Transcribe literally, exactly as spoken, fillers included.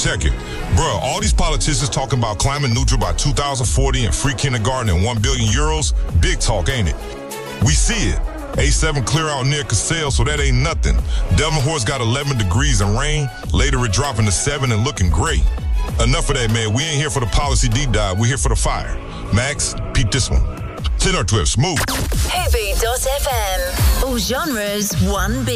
check it. Bruh, all these politicians talking about climate neutral by two thousand forty and free kindergarten and one billion euros. Big talk, ain't it? We see it. A seven clear out near Cassell, so that ain't nothing. Delmenhorst got eleven degrees and rain. Later it dropping to seven and looking great. Enough of that, man. We ain't here for the policy deep dive. We're here for the fire. Max, peep this one. Tenor Twips, move. Hoovy dot F M. All genres, one beat.